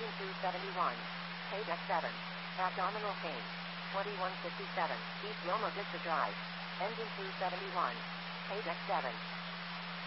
Engine 271. Page X7. Abdominal pain. 2157. East Loma Vista Drive. Engine 271. Page X7.